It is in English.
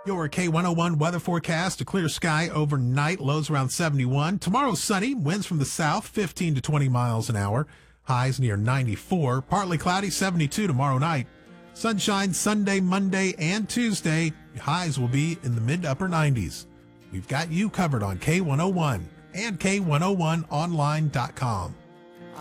Your K101 weather forecast, a clear sky overnight, lows around 71. Tomorrow sunny, winds from the south, 15 to 20 miles an hour. Highs near 94. Partly cloudy, 72 tomorrow night. Sunshine Sunday, Monday, and Tuesday. Highs will be in the mid to upper 90s. We've got you covered on K101 and K101online.com.